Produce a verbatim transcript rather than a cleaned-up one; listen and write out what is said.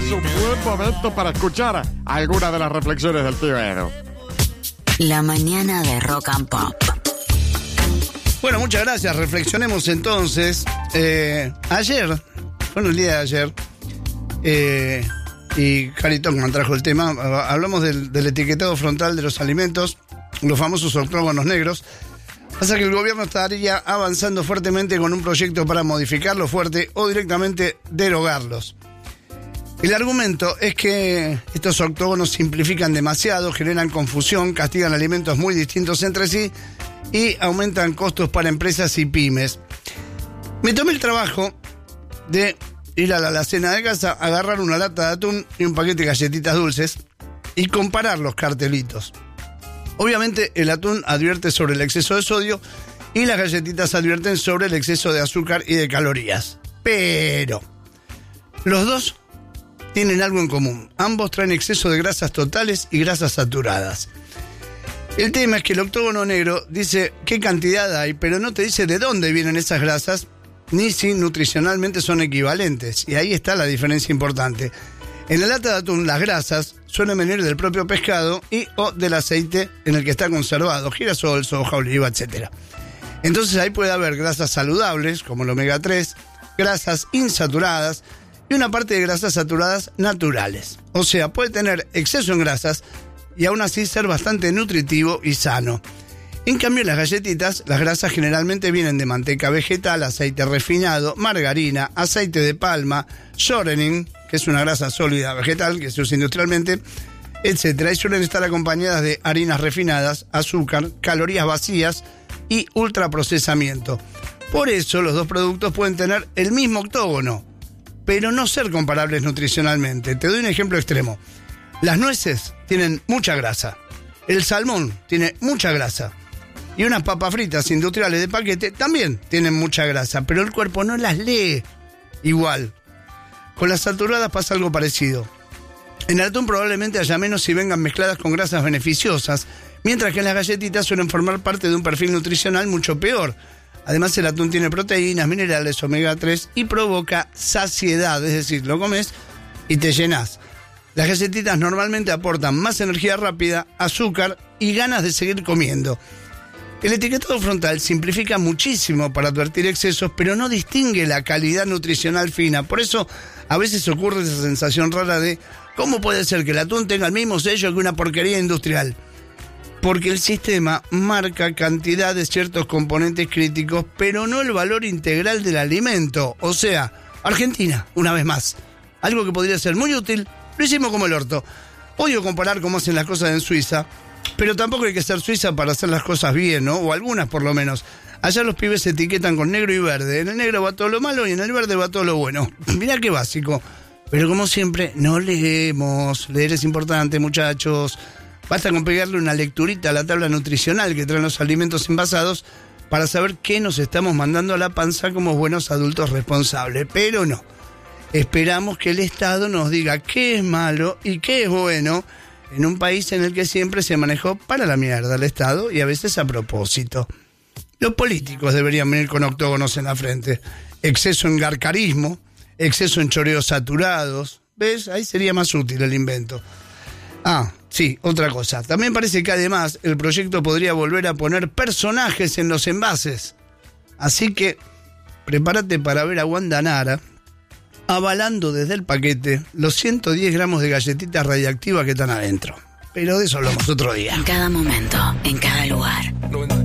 es un buen momento para escuchar alguna de las reflexiones del tío Edu. La mañana de Rock and Pop. Bueno, muchas gracias. Reflexionemos entonces. Eh, ayer, bueno, el día de ayer, eh, y Cari Tocman trajo el tema, hablamos del, del etiquetado frontal de los alimentos, los famosos octógonos negros. Pasa que el gobierno estaría avanzando fuertemente con un proyecto para modificarlo fuerte o directamente derogarlos. El argumento es que estos octógonos simplifican demasiado, generan confusión, castigan alimentos muy distintos entre sí y aumentan costos para empresas y pymes. Me tomé el trabajo de ir a la alacena de casa, agarrar una lata de atún y un paquete de galletitas dulces y comparar los cartelitos. Obviamente el atún advierte sobre el exceso de sodio y las galletitas advierten sobre el exceso de azúcar y de calorías. Pero los dos tienen algo en común. Ambos traen exceso de grasas totales y grasas saturadas. El tema es que el octógono negro dice qué cantidad hay, pero no te dice de dónde vienen esas grasas, ni si nutricionalmente son equivalentes. Y ahí está la diferencia importante. En la lata de atún, las grasas suelen venir del propio pescado y o del aceite en el que está conservado, girasol, soja, oliva, etcétera. Entonces ahí puede haber grasas saludables, como el omega tres, grasas insaturadas y una parte de grasas saturadas naturales. O sea, puede tener exceso en grasas y aún así ser bastante nutritivo y sano. En cambio, las galletitas, las grasas generalmente vienen de manteca vegetal, aceite refinado, margarina, aceite de palma, shortening, que es una grasa sólida vegetal que se usa industrialmente, etcétera. Y suelen estar acompañadas de harinas refinadas, azúcar, calorías vacías y ultraprocesamiento. Por eso los dos productos pueden tener el mismo octógono, pero no ser comparables nutricionalmente. Te doy un ejemplo extremo. Las nueces tienen mucha grasa, el salmón tiene mucha grasa y unas papas fritas industriales de paquete también tienen mucha grasa, pero el cuerpo no las lee igual. Con las saturadas pasa algo parecido. En el atún probablemente haya menos si vengan mezcladas con grasas beneficiosas, mientras que en las galletitas suelen formar parte de un perfil nutricional mucho peor. Además, el atún tiene proteínas, minerales, omega tres y provoca saciedad, es decir, lo comes y te llenás. Las galletitas normalmente aportan más energía rápida, azúcar y ganas de seguir comiendo. El etiquetado frontal simplifica muchísimo para advertir excesos, pero no distingue la calidad nutricional fina. Por eso, a veces ocurre esa sensación rara de ¿cómo puede ser que el atún tenga el mismo sello que una porquería industrial? Porque el sistema marca cantidad de ciertos componentes críticos, pero no el valor integral del alimento. O sea, Argentina, una vez más. Algo que podría ser muy útil, lo hicimos como el orto. Odio comparar cómo hacen las cosas en Suiza, pero tampoco hay que ser Suiza para hacer las cosas bien, ¿no? O algunas por lo menos. Allá los pibes se etiquetan con negro y verde. En el negro va todo lo malo y en el verde va todo lo bueno. Mirá qué básico. Pero como siempre, no leemos. Leer es importante, muchachos. Basta con pegarle una lecturita a la tabla nutricional que traen los alimentos envasados para saber qué nos estamos mandando a la panza como buenos adultos responsables. Pero no. Esperamos que el Estado nos diga qué es malo y qué es bueno en un país en el que siempre se manejó para la mierda el Estado y a veces a propósito. Los políticos deberían venir con octógonos en la frente. Exceso en garcarismo, exceso en choreos saturados. ¿Ves? Ahí sería más útil el invento. Ah, sí, otra cosa. También parece que además el proyecto podría volver a poner personajes en los envases. Así que prepárate para ver a Wanda Nara avalando desde el paquete los ciento diez gramos de galletitas radiactivas que están adentro. Pero de eso hablamos otro día. En cada momento, en cada lugar.